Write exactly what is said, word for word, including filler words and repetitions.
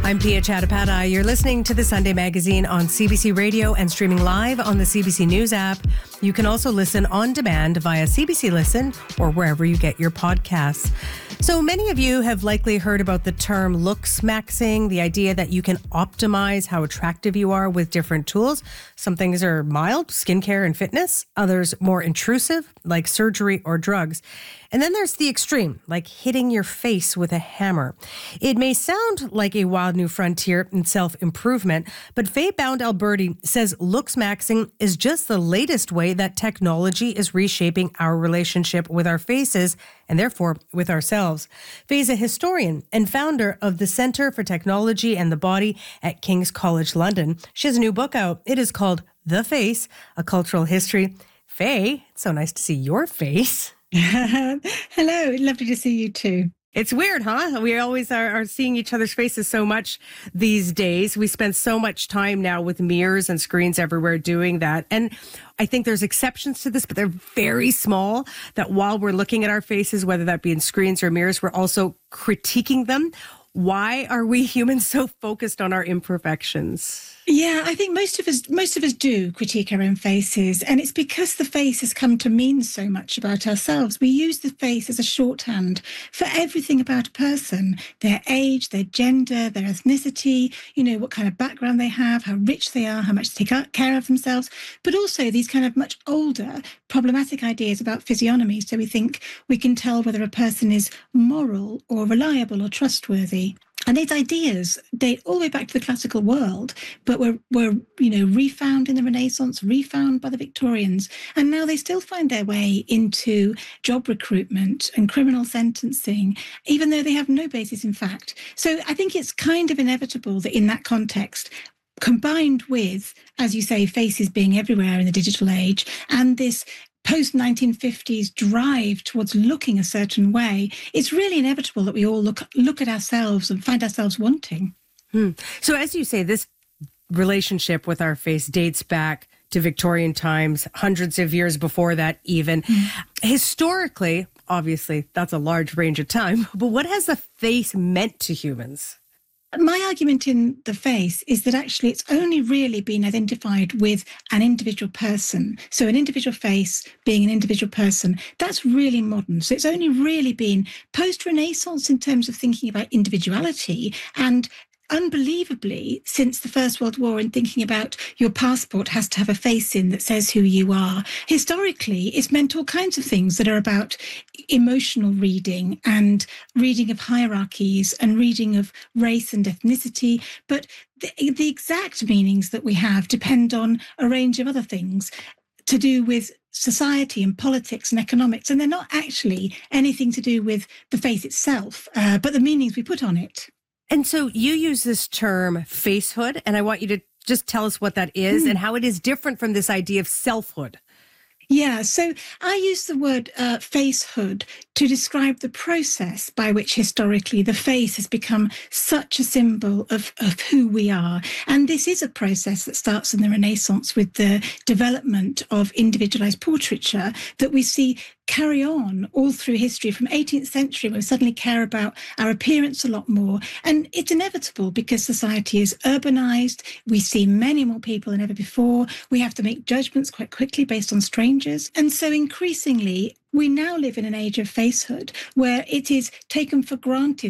I'm Pia Chattopadhyay. You're listening to the Sunday Magazine on C B C Radio and streaming live on the C B C News app. You can also listen on demand via C B C Listen or wherever you get your podcasts. So many of you have likely heard about the term looks maxing, the idea that you can optimize how attractive you are with different tools. Some things are mild, skincare and fitness, others more intrusive, like surgery or drugs. And then there's the extreme, like hitting your face with a hammer. It may sound like a wild new frontier in self-improvement, but Faye Bound-Alberti says looks maxing is just the latest way that technology is reshaping our relationship with our faces and therefore with ourselves. Faye's a historian and founder of the Centre for Technology and the Body at King's College London. She has a new book out. It is called The Face, A Cultural History. Faye, it's so nice to see your face. Hello, lovely to see you too. It's weird, huh? We always are, are seeing each other's faces so much these days. We spend so much time now with mirrors and screens everywhere doing that. And I think there's exceptions to this, but they're very small, that while we're looking at our faces, whether that be in screens or mirrors, we're also critiquing them. Why are we humans so focused on our imperfections? Yeah, I think most of us most of us do critique our own faces, and it's because the face has come to mean so much about ourselves. We use the face as a shorthand for everything about a person, their age, their gender, their ethnicity, you know, what kind of background they have, how rich they are, how much they take care of themselves, but also these kind of much older problematic ideas about physiognomy. So we think we can tell whether a person is moral or reliable or trustworthy. And these ideas date all the way back to the classical world, but were, were, you know, refound in the Renaissance, refound by the Victorians. And now they still find their way into job recruitment and criminal sentencing, even though they have no basis in fact. So I think it's kind of inevitable that in that context, combined with, as you say, faces being everywhere in the digital age, and this post nineteen fifties drive towards looking a certain way, it's really inevitable that we all look look at ourselves and find ourselves wanting. Hmm. So as you say, this relationship with our face dates back to Victorian times, hundreds of years before that even. Mm. Historically, obviously, that's a large range of time, but what has the face meant to humans? My argument in The Face is that actually it's only really been identified with an individual person. So an individual face being an individual person, that's really modern. So it's only really been post-Renaissance in terms of thinking about individuality, and unbelievably, since the First World War, in thinking about your passport has to have a face in that says who you are. Historically, it's meant all kinds of things that are about emotional reading and reading of hierarchies and reading of race and ethnicity. But the, the exact meanings that we have depend on a range of other things to do with society and politics and economics. And they're not actually anything to do with the face itself, uh, but the meanings we put on it. And so you use this term facehood, and I want you to just tell us what that is mm. and how it is different from this idea of selfhood. Yeah, so I use the word uh, facehood to describe the process by which historically the face has become such a symbol of, of who we are. And this is a process that starts in the Renaissance with the development of individualized portraiture that we see carry on all through history from eighteenth century, when we suddenly care about our appearance a lot more. And it's inevitable because society is urbanized. We see many more people than ever before. We have to make judgments quite quickly based on strangers. And so increasingly, we now live in an age of facehood where it is taken for granted